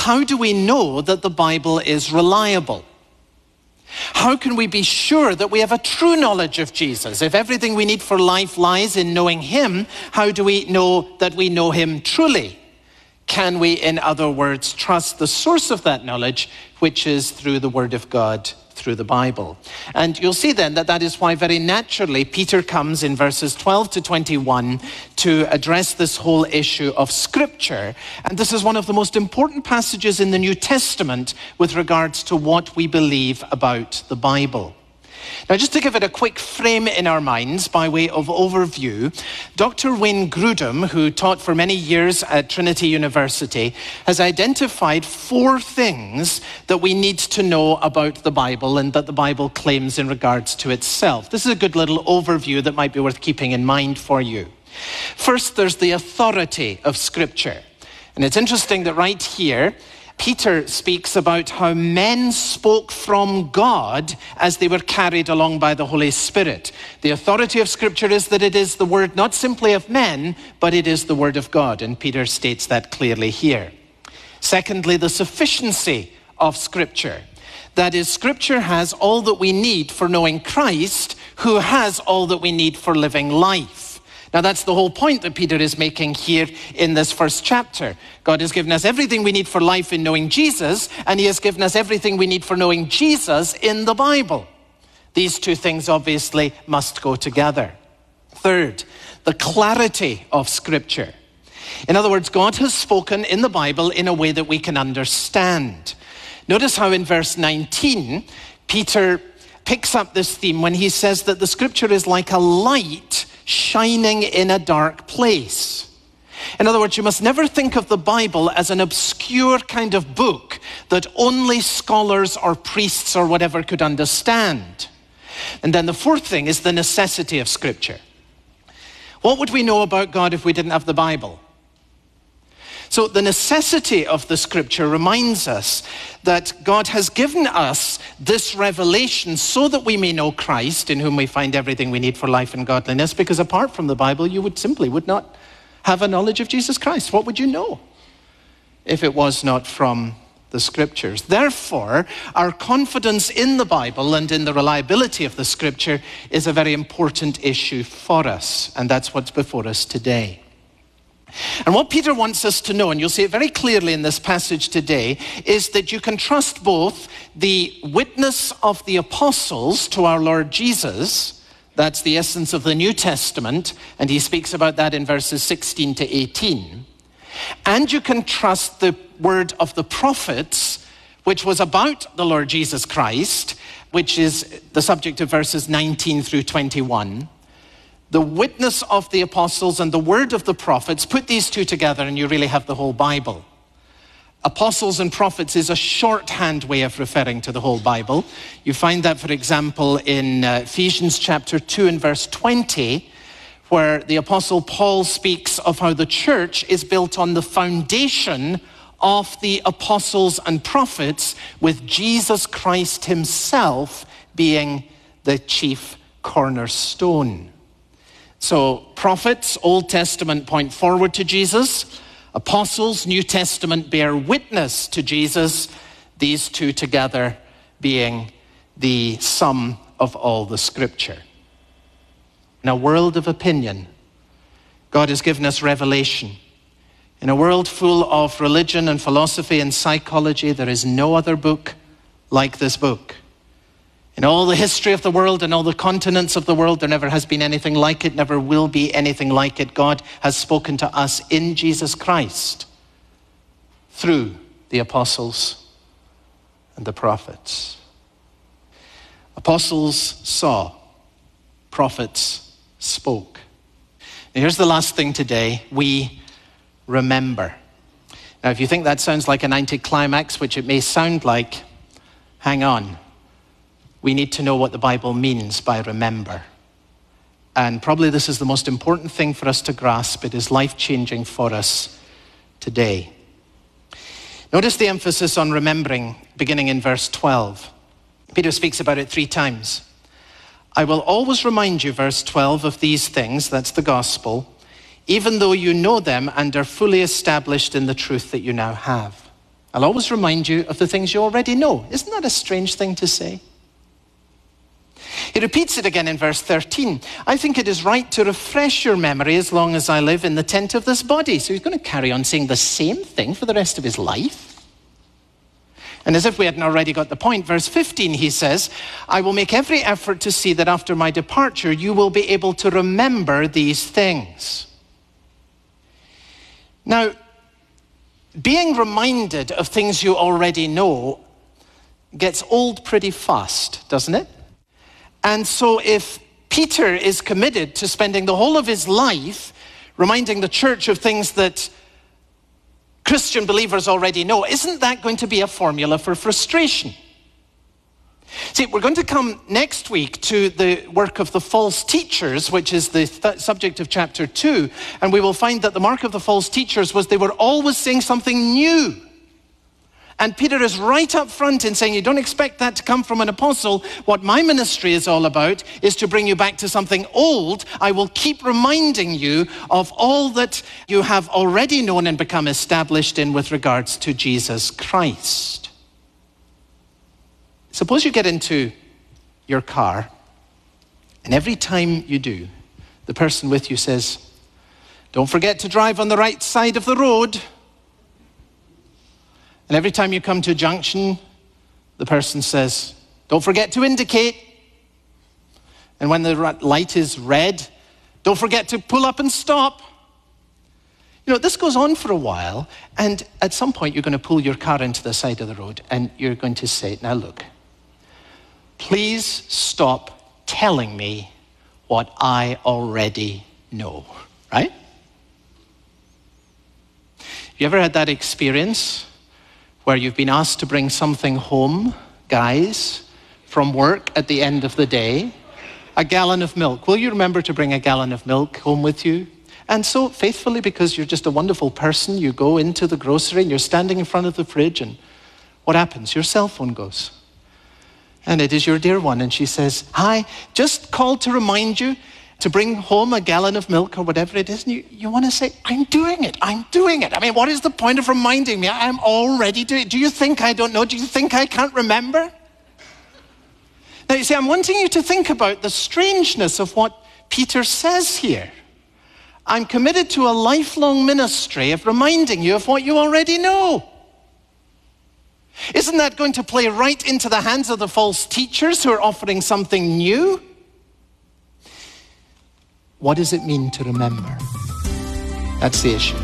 how do we know that the Bible is reliable? How can we be sure that we have a true knowledge of Jesus? If everything we need for life lies in knowing him, how do we know that we know him truly? Can we, in other words, trust the source of that knowledge, which is through the Word of God, through the Bible? And you'll see then that that is why very naturally Peter comes in verses 12 to 21 to address this whole issue of Scripture. And this is one of the most important passages in the New Testament with regards to what we believe about the Bible. Now, just to give it a quick frame in our minds by way of overview, Dr. Wayne Grudem, who taught for many years at Trinity University, has identified 4 things that we need to know about the Bible and that the Bible claims in regards to itself. This is a good little overview that might be worth keeping in mind for you. First, there's the authority of Scripture. And it's interesting that right here, Peter speaks about how men spoke from God as they were carried along by the Holy Spirit. The authority of Scripture is that it is the word not simply of men, but it is the word of God. And Peter states that clearly here. Secondly, the sufficiency of Scripture. That is, Scripture has all that we need for knowing Christ, who has all that we need for living life. Now, that's the whole point that Peter is making here in this first chapter. God has given us everything we need for life in knowing Jesus, and he has given us everything we need for knowing Jesus in the Bible. These 2 things obviously must go together. Third, the clarity of Scripture. In other words, God has spoken in the Bible in a way that we can understand. Notice how in verse 19, Peter picks up this theme when he says that the Scripture is like a light shining in a dark place. In other words, you must never think of the Bible as an obscure kind of book that only scholars or priests or whatever could understand. And then the 4th thing is the necessity of Scripture. What would we know about God if we didn't have the Bible? So the necessity of the Scripture reminds us that God has given us this revelation so that we may know Christ, in whom we find everything we need for life and godliness, because apart from the Bible, you would not have a knowledge of Jesus Christ. What would you know if it was not from the Scriptures? Therefore, our confidence in the Bible and in the reliability of the Scripture is a very important issue for us, and that's what's before us today. And what Peter wants us to know, and you'll see it very clearly in this passage today, is that you can trust both the witness of the apostles to our Lord Jesus. That's the essence of the New Testament, and he speaks about that in verses 16 to 18. And you can trust the word of the prophets, which was about the Lord Jesus Christ, which is the subject of verses 19 through 21. The witness of the apostles and the word of the prophets, put these 2 together and you really have the whole Bible. Apostles and prophets is a shorthand way of referring to the whole Bible. You find that, for example, in Ephesians chapter 2 and verse 20, where the apostle Paul speaks of how the church is built on the foundation of the apostles and prophets, with Jesus Christ himself being the chief cornerstone. So prophets, Old Testament, point forward to Jesus. Apostles, New Testament, bear witness to Jesus. These 2 together being the sum of all the Scripture. In a world of opinion, God has given us revelation. In a world full of religion and philosophy and psychology, there is no other book like this book. In all the history of the world and all the continents of the world, there never has been anything like it, never will be anything like it. God has spoken to us in Jesus Christ through the apostles and the prophets. Apostles saw, prophets spoke. Now here's the last thing today. We remember. Now if you think that sounds like an anticlimax, which it may sound like, hang on. We need to know what the Bible means by remember. And probably this is the most important thing for us to grasp. It is life-changing for us today. Notice the emphasis on remembering beginning in verse 12. Peter speaks about it 3 times. I will always remind you, verse 12, of these things, that's the gospel, even though you know them and are fully established in the truth that you now have. I'll always remind you of the things you already know. Isn't that a strange thing to say? He repeats it again in verse 13. I think it is right to refresh your memory as long as I live in the tent of this body. So he's going to carry on saying the same thing for the rest of his life. And as if we hadn't already got the point, verse 15, he says, I will make every effort to see that after my departure, you will be able to remember these things. Now, being reminded of things you already know gets old pretty fast, doesn't it? And so if Peter is committed to spending the whole of his life reminding the church of things that Christian believers already know, isn't that going to be a formula for frustration? See, we're going to come next week to the work of the false teachers, which is the subject of chapter 2, and we will find that the mark of the false teachers was they were always saying something new. And Peter is right up front in saying, you don't expect that to come from an apostle. What my ministry is all about is to bring you back to something old. I will keep reminding you of all that you have already known and become established in with regards to Jesus Christ. Suppose you get into your car, and every time you do, the person with you says, don't forget to drive on the right side of the road. And every time you come to a junction, the person says, don't forget to indicate. And when the light is red, don't forget to pull up and stop. You know, this goes on for a while, and at some point you're going to pull your car into the side of the road, and you're going to say, now look, please stop telling me what I already know, right? You ever had that experience where you've been asked to bring something home, guys, from work at the end of the day? A gallon of milk. Will you remember to bring a gallon of milk home with you? And so faithfully, because you're just a wonderful person, you go into the grocery and you're standing in front of the fridge, and what happens? Your cell phone goes. And it is your dear one, and she says, hi, just called to remind you to bring home a gallon of milk or whatever it is. And you want to say, I'm doing it. I mean, what is the point of reminding me? I'm already doing it. Do you think I don't know? Do you think I can't remember? Now, you see, I'm wanting you to think about the strangeness of what Peter says here. I'm committed to a lifelong ministry of reminding you of what you already know. Isn't that going to play right into the hands of the false teachers who are offering something new? What does it mean to remember? That's the issue.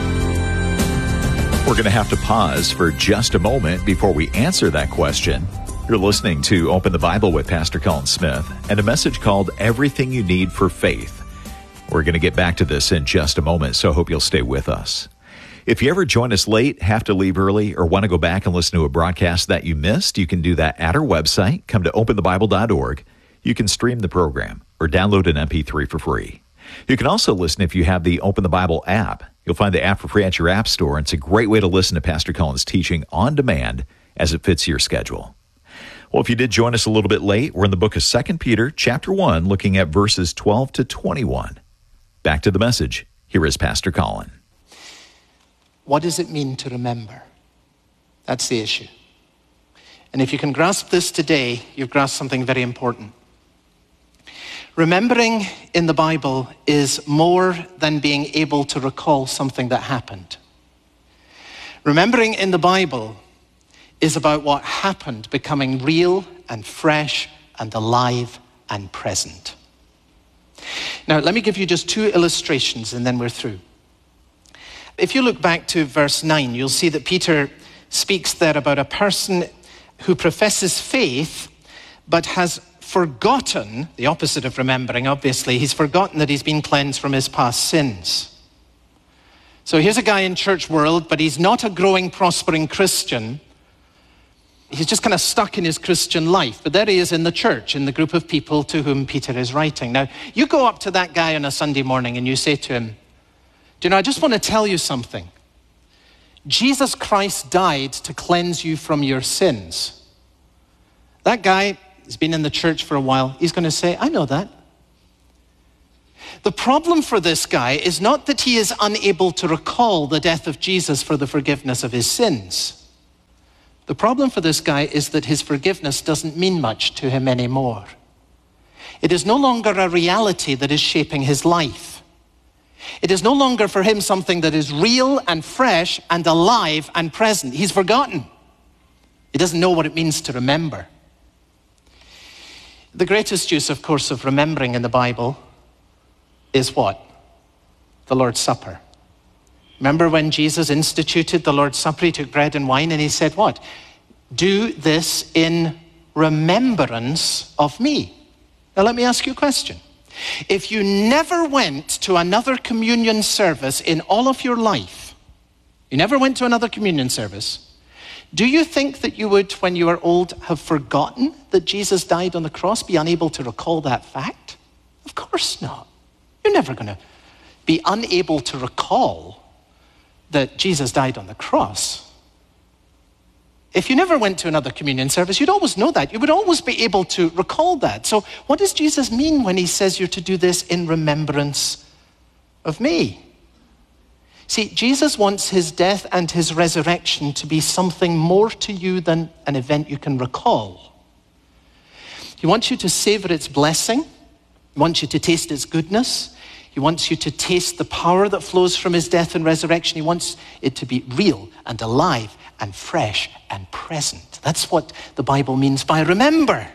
We're going to have to pause for just a moment before we answer that question. You're listening to Open the Bible with Pastor Colin Smith and a message called Everything You Need for Faith. We're going to get back to this in just a moment, so I hope you'll stay with us. If you ever join us late, have to leave early, or want to go back and listen to a broadcast that you missed, you can do that at our website. Come to openthebible.org. You can stream the program or download an MP3 for free. You can also listen if you have the Open the Bible app. You'll find the app for free at your app store, and it's a great way to listen to Pastor Colin's teaching on demand as it fits your schedule. Well, if you did join us a little bit late, we're in the book of 2 Peter, chapter 1, looking at verses 12 to 21. Back to the message. Here is Pastor Colin. What does it mean to remember? That's the issue. And if you can grasp this today, you've grasped something very important. Remembering in the Bible is more than being able to recall something that happened. Remembering in the Bible is about what happened becoming real and fresh and alive and present. Now, let me give you just two illustrations and then we're through. If you look back to verse 9, you'll see that Peter speaks there about a person who professes faith but has forgotten, the opposite of remembering, obviously, he's forgotten that he's been cleansed from his past sins. So here's a guy in church world, but he's not a growing, prospering Christian. He's just kind of stuck in his Christian life. But there he is in the church, in the group of people to whom Peter is writing. Now, you go up to that guy on a Sunday morning and you say to him, do you know, I just want to tell you something. Jesus Christ died to cleanse you from your sins. That guy has been in the church for a while. He's going to say, I know that. The problem for this guy is not that he is unable to recall the death of Jesus for the forgiveness of his sins. The problem for this guy is that his forgiveness doesn't mean much to him anymore. It is no longer a reality that is shaping his life. It is no longer for him something that is real and fresh and alive and present. He's forgotten. He doesn't know what it means to remember. The greatest use, of course, of remembering in the Bible is what? The Lord's Supper. Remember when Jesus instituted the Lord's Supper, he took bread and wine and he said what? Do this in remembrance of me. Now let me ask you a question. If you never went to another communion service in all of your life, you never went to another communion service, do you think that you would, when you were old, have forgotten that Jesus died on the cross, be unable to recall that fact? Of course not. You're never going to be unable to recall that Jesus died on the cross. If you never went to another communion service, you'd always know that. You would always be able to recall that. So what does Jesus mean when he says you're to do this in remembrance of me? See, Jesus wants his death and his resurrection to be something more to you than an event you can recall. He wants you to savor its blessing. He wants you to taste its goodness. He wants you to taste the power that flows from his death and resurrection. He wants it to be real and alive and fresh and present. That's what the Bible means by remember.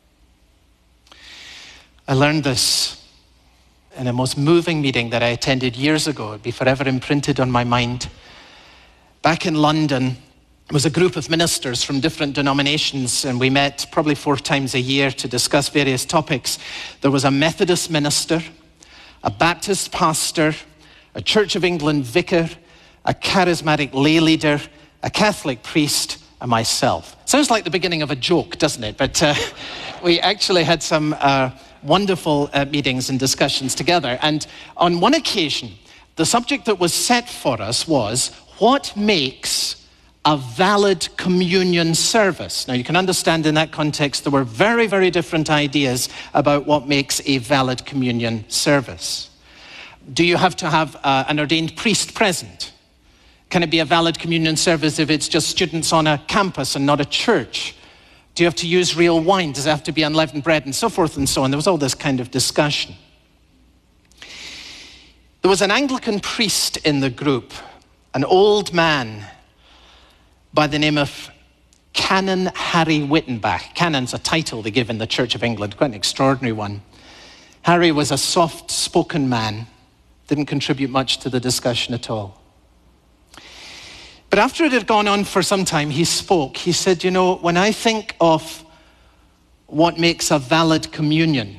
I learned this in a most moving meeting that I attended years ago. It'd be forever imprinted on my mind. Back in London, there was a group of ministers from different denominations, and we met probably 4 times a year to discuss various topics. There was a Methodist minister, a Baptist pastor, a Church of England vicar, a charismatic lay leader, a Catholic priest, and myself. Sounds like the beginning of a joke, doesn't it? But we actually had some wonderful meetings and discussions together. And on one occasion, the subject that was set for us was, what makes a valid communion service? Now, you can understand in that context, there were very, very different ideas about what makes a valid communion service. Do you have to have an ordained priest present? Can it be a valid communion service if it's just students on a campus and not a church? Do you have to use real wine? Does it have to be unleavened bread? And so forth and so on. There was all this kind of discussion. There was an Anglican priest in the group, an old man by the name of Canon Harry Wittenbach. Canon's a title they give in the Church of England, quite an extraordinary one. Harry was a soft-spoken man, didn't contribute much to the discussion at all. But after it had gone on for some time, he spoke. He said, you know, when I think of what makes a valid communion,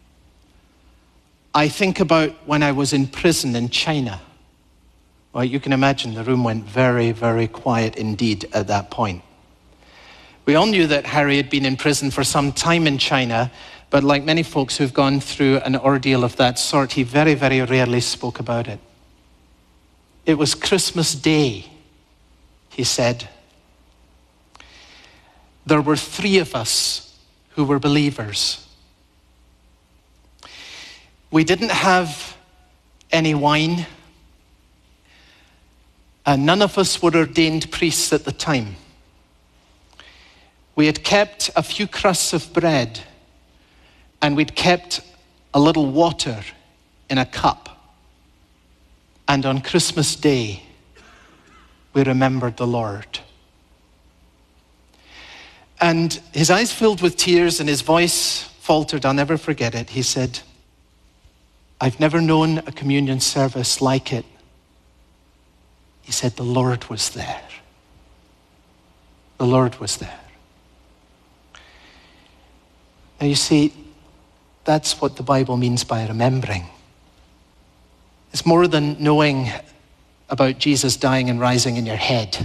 I think about when I was in prison in China. Well, you can imagine the room went very, very quiet indeed at that point. We all knew that Harry had been in prison for some time in China, but like many folks who've gone through an ordeal of that sort, he very, very rarely spoke about it. It was Christmas Day, he said. There were 3 of us who were believers. We didn't have any wine, and none of us were ordained priests at the time. We had kept a few crusts of bread, and we'd kept a little water in a cup. And on Christmas Day, we remembered the Lord. And his eyes filled with tears and his voice faltered. I'll never forget it. He said, I've never known a communion service like it. He said, the Lord was there. The Lord was there. Now you see, that's what the Bible means by remembering. It's more than knowing about Jesus dying and rising in your head.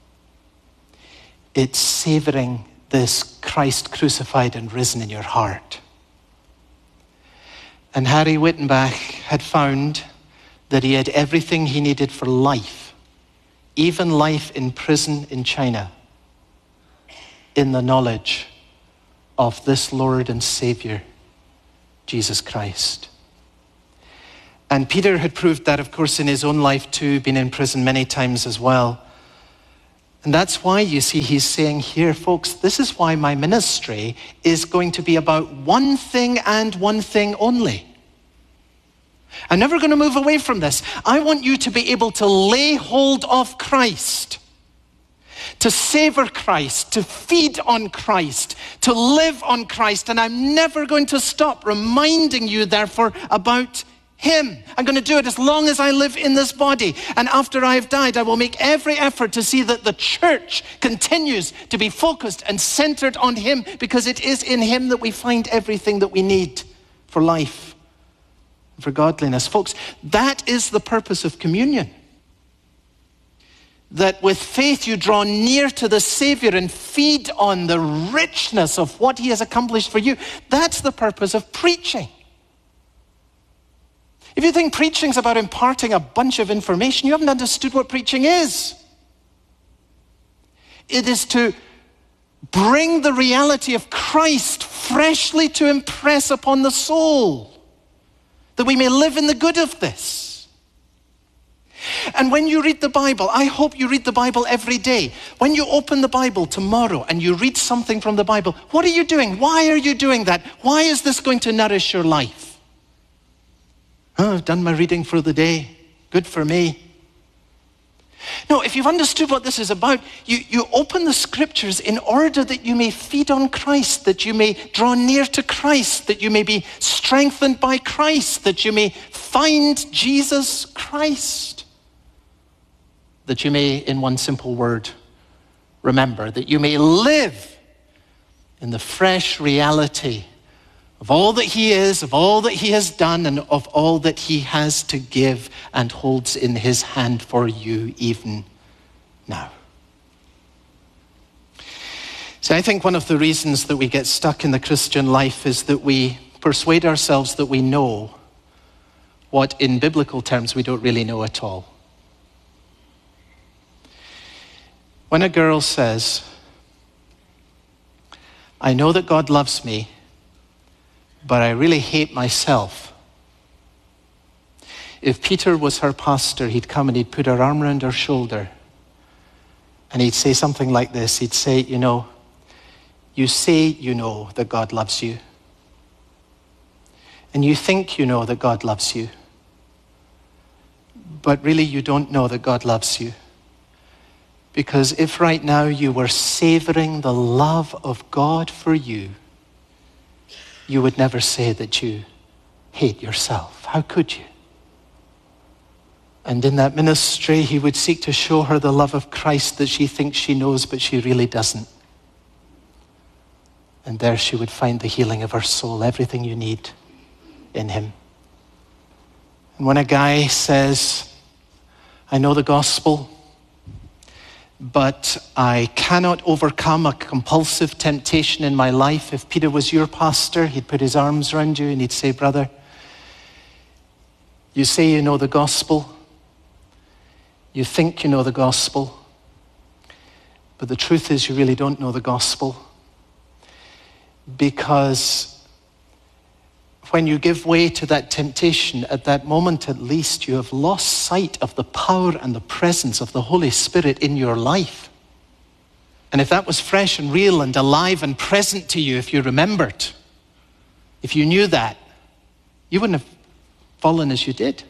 It's savoring this Christ crucified and risen in your heart. And Harry Wittenbach had found that he had everything he needed for life, even life in prison in China, in the knowledge of this Lord and Savior, Jesus Christ. And Peter had proved that, of course, in his own life too, been in prison many times as well. And that's why, you see, he's saying here, folks, this is why my ministry is going to be about one thing and one thing only. I'm never going to move away from this. I want you to be able to lay hold of Christ, to savor Christ, to feed on Christ, to live on Christ. And I'm never going to stop reminding you, therefore, about him. I'm going to do it as long as I live in this body. And after I have died, I will make every effort to see that the church continues to be focused and centered on him, because it is in him that we find everything that we need for life, for godliness. Folks, that is the purpose of communion. That with faith you draw near to the Savior and feed on the richness of what he has accomplished for you. That's the purpose of preaching. If you think preaching's about imparting a bunch of information, you haven't understood what preaching is. It is to bring the reality of Christ freshly to impress upon the soul, that we may live in the good of this. And when you read the Bible, I hope you read the Bible every day. When you open the Bible tomorrow and you read something from the Bible, what are you doing? Why are you doing that? Why is this going to nourish your life? Oh, I've done my reading for the day. Good for me. No, if you've understood what this is about, you open the scriptures in order that you may feed on Christ, that you may draw near to Christ, that you may be strengthened by Christ, that you may find Jesus Christ, that you may, in one simple word, remember, that you may live in the fresh reality of all that he is, of all that he has done, and of all that he has to give and holds in his hand for you even now. So I think one of the reasons that we get stuck in the Christian life is that we persuade ourselves that we know what in biblical terms we don't really know at all. When a girl says, I know that God loves me, but I really hate myself. If Peter was her pastor, he'd come and he'd put her arm around her shoulder and he'd say something like this. He'd say, you say you know that God loves you. And you think you know that God loves you. But really you don't know that God loves you. Because if right now you were savoring the love of God for you, you would never say that you hate yourself. How could you? And in that ministry, he would seek to show her the love of Christ that she thinks she knows, but she really doesn't. And there she would find the healing of her soul, everything you need in him. And when a guy says, I know the gospel, but I cannot overcome a compulsive temptation in my life. If Peter was your pastor, he'd put his arms around you and he'd say, brother, you say you know the gospel. You think you know the gospel. But the truth is you really don't know the gospel. Because when you give way to that temptation, at that moment at least, you have lost sight of the power and the presence of the Holy Spirit in your life. And if that was fresh and real and alive and present to you, if you remembered, if you knew that, you wouldn't have fallen as you did.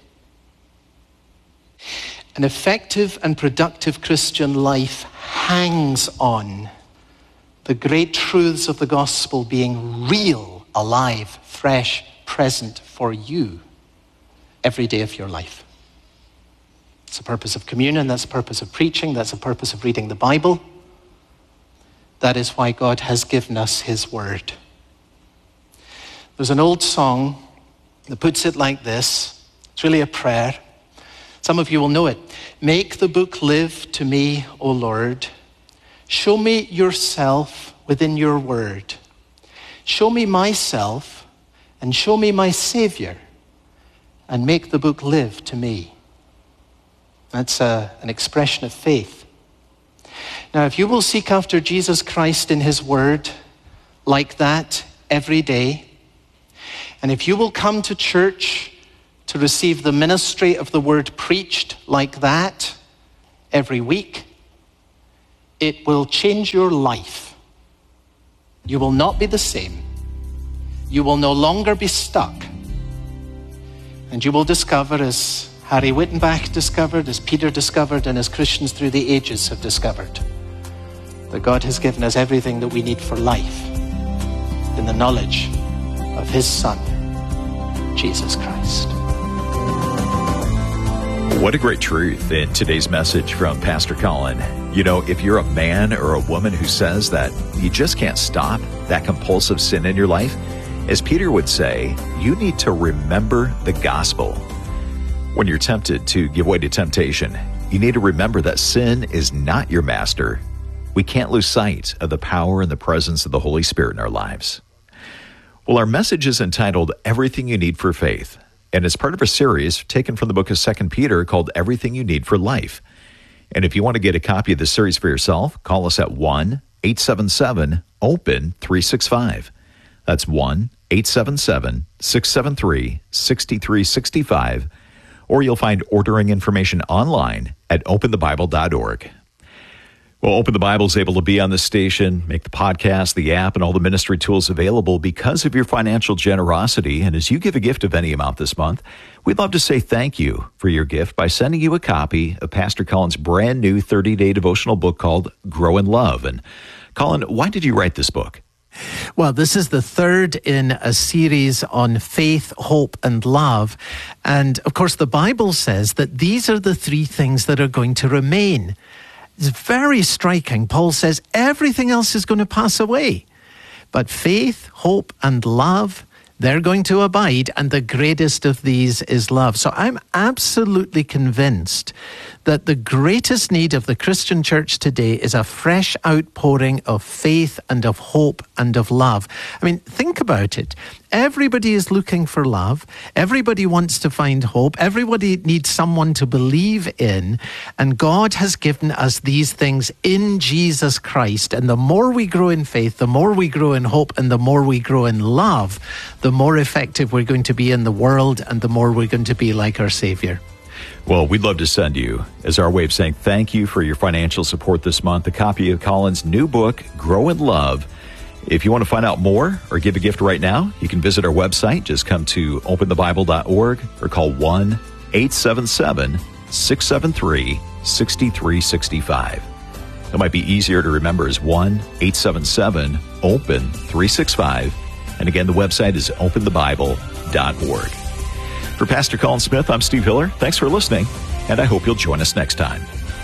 An effective and productive Christian life hangs on the great truths of the gospel being real, alive, fresh, present for you every day of your life. It's the purpose of communion, that's the purpose of preaching, that's the purpose of reading the Bible. That is why God has given us his word. There's an old song that puts it like this. It's really a prayer. Some of you will know it. Make the book live to me, O Lord. Show me yourself within your word. Show me myself and show me my Savior, and make the book live to me. That's an expression of faith. Now, if you will seek after Jesus Christ in his word like that every day, and if you will come to church to receive the ministry of the word preached like that every week, it will change your life. You will not be the same. You will no longer be stuck. And you will discover, as Harry Wittenbach discovered, as Peter discovered, and as Christians through the ages have discovered, that God has given us everything that we need for life in the knowledge of his Son, Jesus Christ. What a great truth in today's message from Pastor Colin. You know, if you're a man or a woman who says that you just can't stop that compulsive sin in your life, as Peter would say, you need to remember the gospel. When you're tempted to give way to temptation, you need to remember that sin is not your master. We can't lose sight of the power and the presence of the Holy Spirit in our lives. Well, our message is entitled Everything You Need for Faith, and it's part of a series taken from the book of 2 Peter called Everything You Need for Life. And if you want to get a copy of this series for yourself, call us at 1-877-OPEN-365. That's 1-877-673-6365, or you'll find ordering information online at openthebible.org. Well, Open the Bible is able to be on this station, make the podcast, the app, and all the ministry tools available because of your financial generosity. And as you give a gift of any amount this month, we'd love to say thank you for your gift by sending you a copy of Pastor Colin's brand new 30-day devotional book called Grow in Love. And Colin, why did you write this book? Well, this is the third in a series on faith, hope, and love. And of course, the Bible says that these are the three things that are going to remain. It's very striking. Paul says everything else is going to pass away. But faith, hope, and love, they're going to abide. And the greatest of these is love. So I'm absolutely convinced that the greatest need of the Christian church today is a fresh outpouring of faith and of hope and of love. I mean, think about it. Everybody is looking for love. Everybody wants to find hope. Everybody needs someone to believe in. And God has given us these things in Jesus Christ. And the more we grow in faith, the more we grow in hope, and the more we grow in love, the more effective we're going to be in the world, and the more we're going to be like our Savior. Well, we'd love to send you, as our way of saying thank you for your financial support this month, a copy of Colin's new book, Grow in Love. If you want to find out more or give a gift right now, you can visit our website. Just come to openthebible.org or call 1-877-673-6365. It might be easier to remember as 1-877-OPEN-365. And again, the website is openthebible.org. For Pastor Colin Smith, I'm Steve Hiller. Thanks for listening, and I hope you'll join us next time.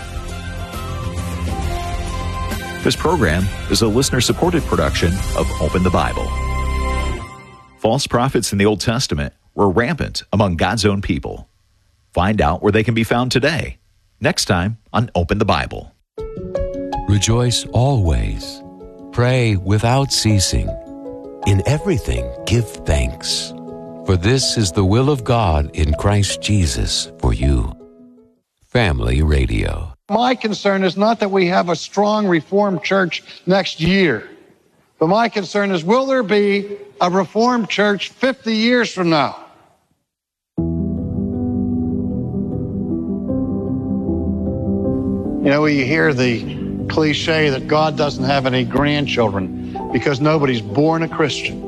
This program is a listener-supported production of Open the Bible. False prophets in the Old Testament were rampant among God's own people. Find out where they can be found today, next time on Open the Bible. Rejoice always. Pray without ceasing. In everything give thanks. For this is the will of God in Christ Jesus for you. Family Radio. My concern is not that we have a strong Reformed church next year, but my concern is, will there be a Reformed church 50 years from now? You know, you hear the cliche that God doesn't have any grandchildren because nobody's born a Christian.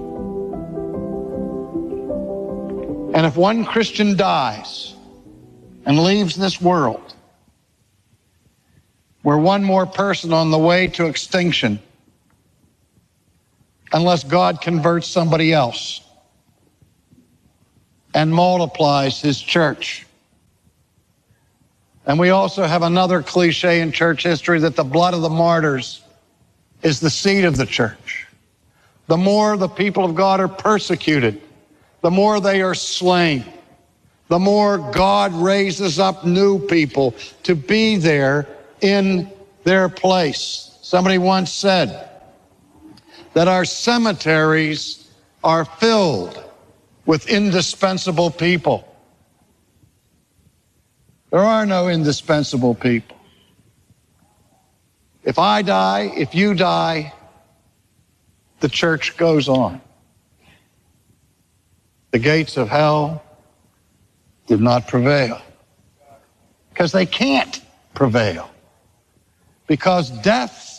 And if one Christian dies and leaves this world, we're one more person on the way to extinction unless God converts somebody else and multiplies his church. And we also have another cliche in church history that the blood of the martyrs is the seed of the church. The more the people of God are persecuted, the more they are slain, the more God raises up new people to be there in their place. Somebody once said that our cemeteries are filled with indispensable people. There are no indispensable people. If I die, if you die, the church goes on. The gates of hell did not prevail because they can't prevail. because death